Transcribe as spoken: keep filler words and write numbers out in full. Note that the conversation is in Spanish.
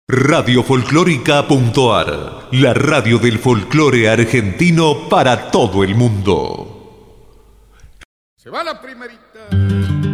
Radio Folclórica punto a r, la radio del folclore argentino para todo el mundo. Se va la primerita.